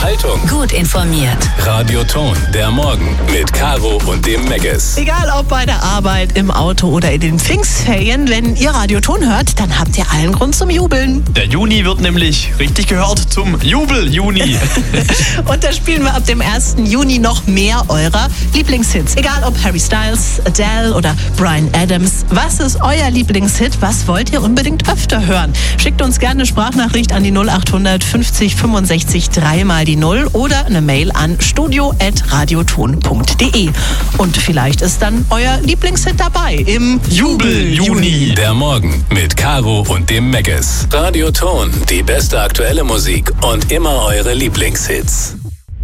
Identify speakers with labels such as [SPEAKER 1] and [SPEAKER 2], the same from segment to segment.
[SPEAKER 1] Unterhaltung.
[SPEAKER 2] Gut informiert.
[SPEAKER 1] Radio Ton, der Morgen mit Caro und dem Megges.
[SPEAKER 3] Egal ob bei der Arbeit, im Auto oder in den Pfingstferien, wenn ihr Radio Ton hört, dann habt ihr allen Grund zum Jubeln.
[SPEAKER 4] Der Juni wird nämlich richtig gehört zum Jubel-Juni.
[SPEAKER 3] Und da spielen wir ab dem 1. Juni noch mehr eurer Lieblingshits. Egal ob Harry Styles, Adele oder Bryan Adams. Was ist euer Lieblingshit? Was wollt ihr unbedingt öfter hören? Schickt uns gerne eine Sprachnachricht an die 0800 50 65 3x0 oder eine Mail an studio@radioton.de. Und vielleicht ist dann euer Lieblingshit dabei im
[SPEAKER 4] Jubel-Juni.
[SPEAKER 1] Der Morgen mit Caro und dem Megges. Radio Ton, die beste aktuelle Musik und immer eure Lieblingshits.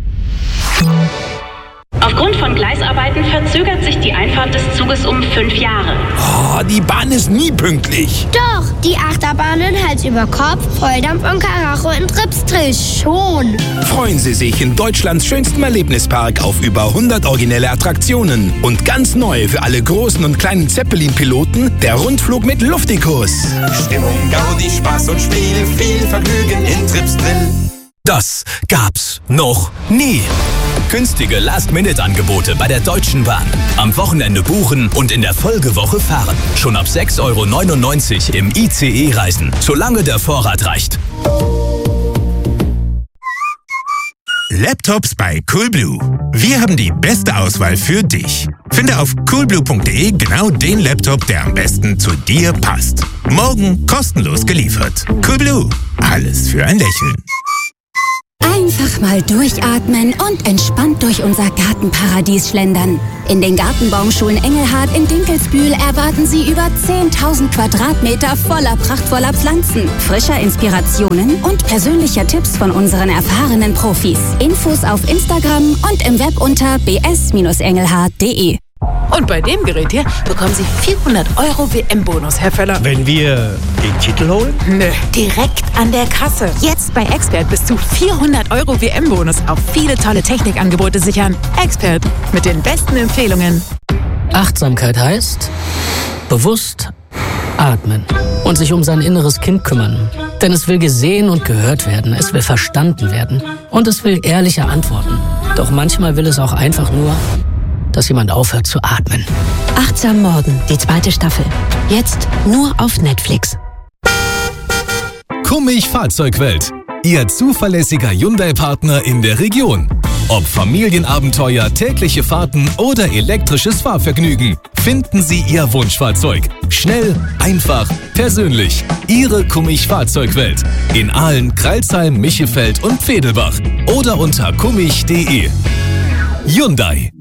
[SPEAKER 5] Aufgrund von Gleisarbeiten verzögert sich die Einfahrt des Zuges um 5 Jahre.
[SPEAKER 6] Oh, die Bahn ist nie pünktlich.
[SPEAKER 7] Doch, die Achterbahnen Hals über Kopf, Volldampf und Karacho in Tripsdrill schon.
[SPEAKER 6] Freuen Sie sich in Deutschlands schönstem Erlebnispark auf über 100 originelle Attraktionen. Und ganz neu für alle großen und kleinen Zeppelin-Piloten der Rundflug mit Luftikus.
[SPEAKER 8] Stimmung, Gaudi, Spaß und Spiel, viel Vergnügen in Tripsdrill.
[SPEAKER 9] Das gab's noch nie. Günstige Last-Minute-Angebote bei der Deutschen Bahn. Am Wochenende buchen und in der Folgewoche fahren. Schon ab 6,99 € im ICE reisen, solange der Vorrat reicht.
[SPEAKER 10] Laptops bei Coolblue. Wir haben die beste Auswahl für dich. Finde auf coolblue.de genau den Laptop, der am besten zu dir passt. Morgen kostenlos geliefert. Coolblue. Alles für ein Lächeln.
[SPEAKER 11] Einfach mal durchatmen und entspannt durch unser Gartenparadies schlendern. In den Gartenbaumschulen Engelhardt in Dinkelsbühl erwarten Sie über 10.000 Quadratmeter voller prachtvoller Pflanzen, frischer Inspirationen und persönlicher Tipps von unseren erfahrenen Profis. Infos auf Instagram und im Web unter bs-engelhardt.de.
[SPEAKER 2] Und bei dem Gerät hier bekommen Sie 400 € WM-Bonus, Herr Völler.
[SPEAKER 6] Wenn wir den Titel holen?
[SPEAKER 2] Nö, direkt an der Kasse. Jetzt bei Expert bis zu 400 € WM-Bonus auf viele tolle Technikangebote sichern. Expert mit den besten Empfehlungen.
[SPEAKER 12] Achtsamkeit heißt bewusst atmen und sich um sein inneres Kind kümmern. Denn es will gesehen und gehört werden, es will verstanden werden und es will ehrliche Antworten. Doch manchmal will es auch einfach nur, dass jemand aufhört zu atmen.
[SPEAKER 13] Achtsam Morden, die 2. Staffel. Jetzt nur auf Netflix.
[SPEAKER 9] Kummig Fahrzeugwelt. Ihr zuverlässiger Hyundai-Partner in der Region. Ob Familienabenteuer, tägliche Fahrten oder elektrisches Fahrvergnügen. Finden Sie Ihr Wunschfahrzeug. Schnell, einfach, persönlich. Ihre Kummig Fahrzeugwelt. In Aalen, Crailsheim, Michefeld und Vedelbach. Oder unter kummig.de. Hyundai.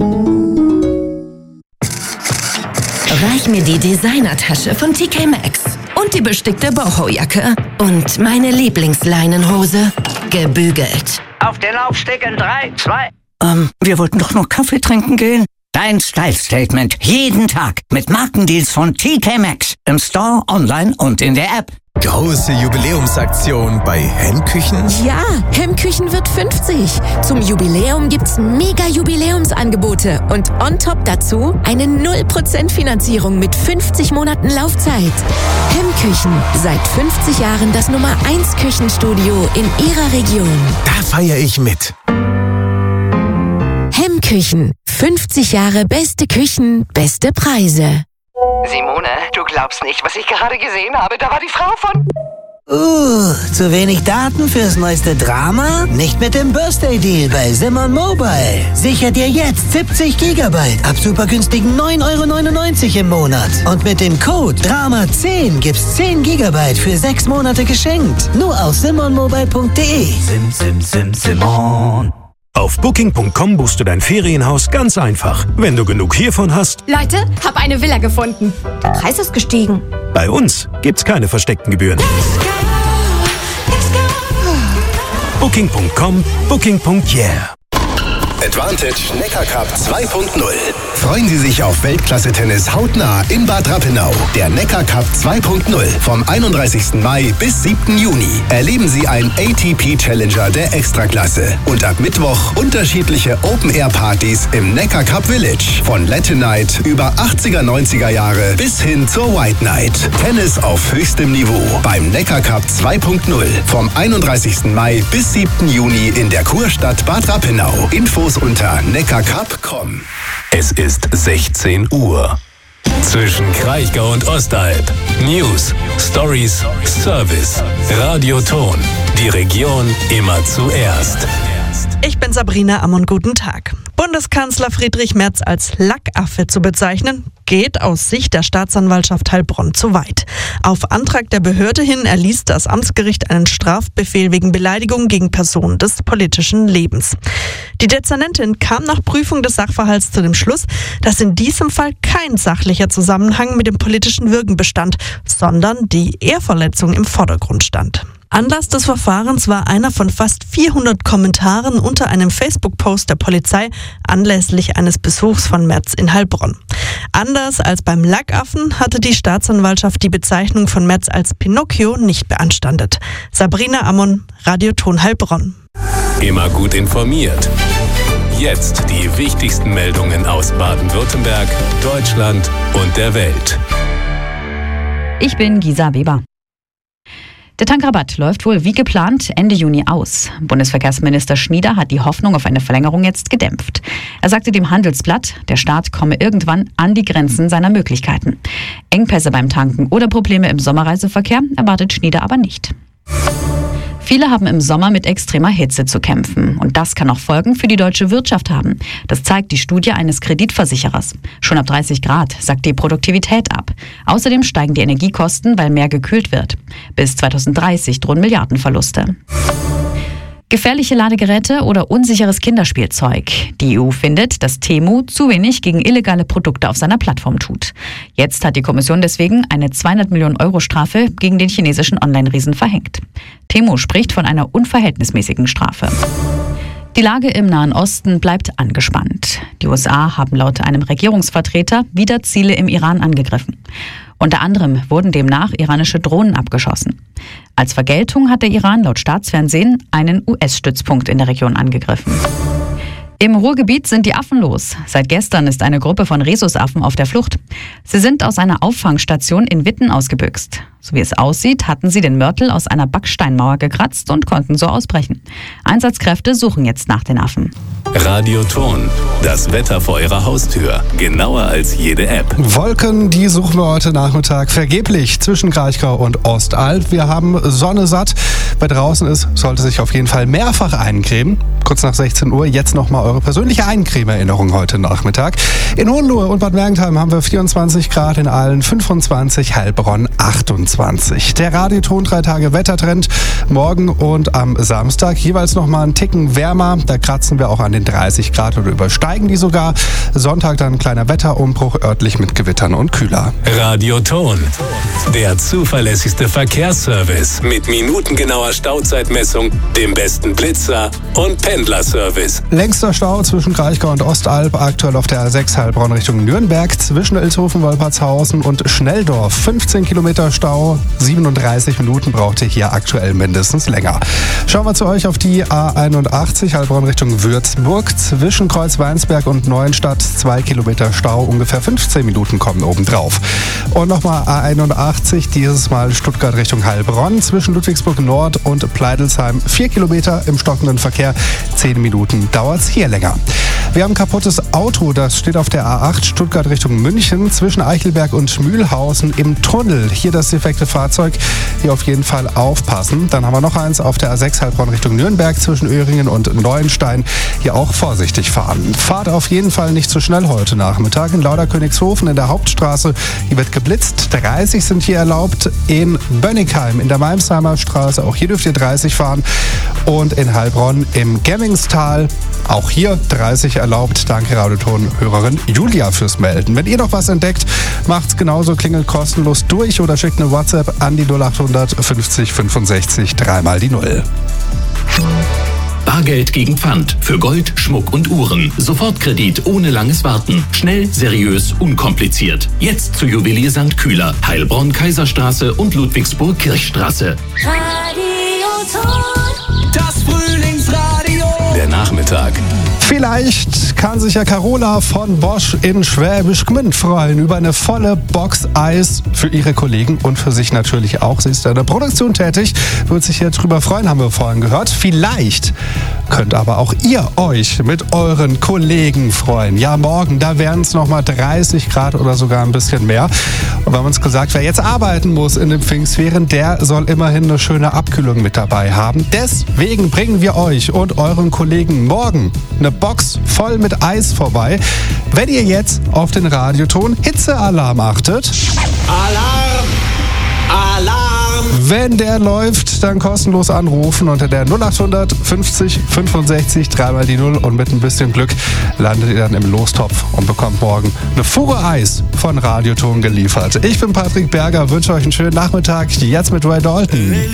[SPEAKER 13] Reich mir die Designertasche von TK Maxx und die bestickte Boho-Jacke und meine Lieblingsleinenhose gebügelt.
[SPEAKER 14] Auf den Laufsteg in 3, 2...
[SPEAKER 15] Wir wollten doch nur Kaffee trinken gehen. Dein Style-Statement jeden Tag mit Markendeals von TK Maxx. Im Store, online und in der App.
[SPEAKER 16] Große Jubiläumsaktion bei Hemmküchen?
[SPEAKER 17] Ja, Hemmküchen wird 50. Zum Jubiläum gibt's mega Jubiläumsangebote und on top dazu eine 0% Finanzierung mit 50 Monaten Laufzeit. Hemmküchen, seit 50 Jahren das Nummer 1 Küchenstudio in Ihrer Region.
[SPEAKER 16] Da feiere ich mit.
[SPEAKER 17] Hemmküchen, 50 Jahre beste Küchen, beste Preise.
[SPEAKER 14] Simone, du glaubst nicht, was ich gerade gesehen habe. Da war die Frau von...
[SPEAKER 18] Zu wenig Daten fürs neueste Drama? Nicht mit dem Birthday Deal bei Simon Mobile. Sicher dir jetzt 70 GB ab super günstigen 9,99 € im Monat. Und mit dem Code DRAMA10 gibt's 10 GB für 6 Monate geschenkt. Nur auf simonmobile.de.
[SPEAKER 10] Simon. Auf Booking.com buchst du dein Ferienhaus ganz einfach. Wenn du genug hiervon hast.
[SPEAKER 19] Leute, hab eine Villa gefunden. Der Preis ist gestiegen.
[SPEAKER 10] Bei uns gibt's keine versteckten Gebühren. Booking.com, Booking.yeah.
[SPEAKER 6] Advantage Neckar Cup 2.0. Freuen Sie sich auf Weltklasse-Tennis hautnah in Bad Rappenau. Der Neckar Cup 2.0 vom 31. Mai bis 7. Juni. Erleben Sie einen ATP Challenger der Extraklasse. Und ab Mittwoch unterschiedliche Open-Air-Partys im Neckar Cup Village. Von Latin Night über 80er, 90er Jahre bis hin zur White Night. Tennis auf höchstem Niveau beim Neckar Cup 2.0 vom 31. Mai bis 7. Juni in der Kurstadt Bad Rappenau. Infos unter neckarcup.com.
[SPEAKER 1] Es ist 16 Uhr. Zwischen Kraichgau und Ostalb. News, Stories, Service. Radioton. Die Region immer zuerst.
[SPEAKER 3] Ich bin Sabrina Ammon, guten Tag. Bundeskanzler Friedrich Merz als Lackaffe zu bezeichnen, geht aus Sicht der Staatsanwaltschaft Heilbronn zu weit. Auf Antrag der Behörde hin erließ das Amtsgericht einen Strafbefehl wegen Beleidigung gegen Personen des politischen Lebens. Die Dezernentin kam nach Prüfung des Sachverhalts zu dem Schluss, dass in diesem Fall kein sachlicher Zusammenhang mit dem politischen Wirken bestand, sondern die Ehrverletzung im Vordergrund stand. Anlass des Verfahrens war einer von fast 400 Kommentaren unter einem Facebook-Post der Polizei anlässlich eines Besuchs von Merz in Heilbronn. Anders als beim Lackaffen hatte die Staatsanwaltschaft die Bezeichnung von Merz als Pinocchio nicht beanstandet. Sabrina Ammon, Radioton Heilbronn.
[SPEAKER 1] Immer gut informiert. Jetzt die wichtigsten Meldungen aus Baden-Württemberg, Deutschland und der Welt.
[SPEAKER 20] Ich bin Gisa Weber. Der Tankrabatt läuft wohl wie geplant Ende Juni aus. Bundesverkehrsminister Schnieder hat die Hoffnung auf eine Verlängerung jetzt gedämpft. Er sagte dem Handelsblatt, der Staat komme irgendwann an die Grenzen seiner Möglichkeiten. Engpässe beim Tanken oder Probleme im Sommerreiseverkehr erwartet Schnieder aber nicht. Viele haben im Sommer mit extremer Hitze zu kämpfen. Und das kann auch Folgen für die deutsche Wirtschaft haben. Das zeigt die Studie eines Kreditversicherers. Schon ab 30 Grad sackt die Produktivität ab. Außerdem steigen die Energiekosten, weil mehr gekühlt wird. Bis 2030 drohen Milliardenverluste. Gefährliche Ladegeräte oder unsicheres Kinderspielzeug. Die EU findet, dass Temu zu wenig gegen illegale Produkte auf seiner Plattform tut. Jetzt hat die Kommission deswegen eine 200 Millionen Euro Strafe gegen den chinesischen Online-Riesen verhängt. Temu spricht von einer unverhältnismäßigen Strafe. Die Lage im Nahen Osten bleibt angespannt. Die USA haben laut einem Regierungsvertreter wieder Ziele im Iran angegriffen. Unter anderem wurden demnach iranische Drohnen abgeschossen. Als Vergeltung hat der Iran laut Staatsfernsehen einen US-Stützpunkt in der Region angegriffen. Im Ruhrgebiet sind die Affen los. Seit gestern ist eine Gruppe von Rhesusaffen auf der Flucht. Sie sind aus einer Auffangstation in Witten ausgebüxt. So wie es aussieht, hatten sie den Mörtel aus einer Backsteinmauer gekratzt und konnten so ausbrechen. Einsatzkräfte suchen jetzt nach den Affen.
[SPEAKER 1] Radioton. Das Wetter vor Ihrer Haustür. Genauer als jede App.
[SPEAKER 21] Wolken, die suchen wir heute Nachmittag vergeblich zwischen Kraichgau und Ostalb. Wir haben Sonne satt. Wer draußen ist, sollte sich auf jeden Fall mehrfach eincremen. Kurz nach 16 Uhr jetzt nochmal eure persönliche Eincreme-Erinnerung heute Nachmittag. In Hohenlohe und Bad Mergentheim haben wir 24 Grad, in Aalen 25, Heilbronn 28. Der Radioton 3 Tage Wettertrend. Morgen und am Samstag jeweils nochmal einen Ticken wärmer. Da kratzen wir auch an den 30 Grad oder übersteigen die sogar. Sonntag dann ein kleiner Wetterumbruch, örtlich mit Gewittern und kühler.
[SPEAKER 1] Radioton. Der zuverlässigste Verkehrsservice mit minutengenauer Stauzeitmessung, dem besten Blitzer und Pendlerservice.
[SPEAKER 21] Längster Stau zwischen Kraichgau und Ostalb, aktuell auf der A6 Heilbronn Richtung Nürnberg, zwischen Ilshofen, Wolpertshausen und Schnelldorf. 15 Kilometer Stau, 37 Minuten braucht ihr hier aktuell mindestens länger. Schauen wir zu euch auf die A81 Heilbronn Richtung Würzburg, zwischen Kreuzweinsberg und Neuenstadt 2 Kilometer Stau, ungefähr 15 Minuten kommen obendrauf. Und nochmal A81, dieses Mal Stuttgart Richtung Heilbronn, zwischen Ludwigsburg Nord und Pleidelsheim 4 Kilometer im stockenden Verkehr, 10 Minuten dauert es hier länger. Wir haben ein kaputtes Auto, das steht auf der A8 Stuttgart Richtung München, zwischen Eichelberg und Mühlhausen im Tunnel. Hier das defekte Fahrzeug, hier auf jeden Fall aufpassen. Dann haben wir noch eins auf der A6 Heilbronn Richtung Nürnberg, zwischen Öhringen und Neuenstein. Hier auch vorsichtig fahren. Fahrt auf jeden Fall nicht zu schnell heute Nachmittag. In Lauderkönigshofen in der Hauptstraße, hier wird geblitzt. 30 sind hier erlaubt. In Bönnigheim in der Malmsheimer Straße, auch hier dürft ihr 30 fahren. Und in Heilbronn im Gemmingstal, auch hier 30 erlaubt. Danke Radioton-Hörerin Julia fürs Melden. Wenn ihr noch was entdeckt, macht's genauso, klingelt kostenlos durch oder schickt eine WhatsApp an die 0800 50 65 3 mal die 0.
[SPEAKER 9] Bargeld gegen Pfand für Gold, Schmuck und Uhren. Sofortkredit ohne langes Warten. Schnell, seriös, unkompliziert. Jetzt zu Juwelier St. Kühler, Heilbronn, Kaiserstraße und Ludwigsburg-Kirchstraße.
[SPEAKER 1] Das Frühlingsradio. Der Nachmittag.
[SPEAKER 21] Vielleicht kann sich ja Carola von Bosch in Schwäbisch Gmünd freuen über eine volle Box Eis für ihre Kollegen und für sich natürlich auch. Sie ist in der Produktion tätig, wird sich hier drüber freuen, haben wir vorhin gehört. Vielleicht könnt aber auch ihr euch mit euren Kollegen freuen. Ja, morgen, da werden es nochmal 30 Grad oder sogar ein bisschen mehr. Und wir haben uns gesagt, wer jetzt arbeiten muss in den Pfingstferien, der soll immerhin eine schöne Abkühlung mit dabei haben. Deswegen bringen wir euch und euren Kollegen morgen eine Box voll mit Eis vorbei, wenn ihr jetzt auf den Radioton Hitzealarm achtet.
[SPEAKER 8] Alarm! Alarm!
[SPEAKER 21] Wenn der läuft, dann kostenlos anrufen unter der 0800 50 65 3 die 0 und mit ein bisschen Glück landet ihr dann im Lostopf und bekommt morgen eine Fuhre Eis von Radioton geliefert. Ich bin Patrick Berger, wünsche euch einen schönen Nachmittag. Jetzt mit Ray Dalton.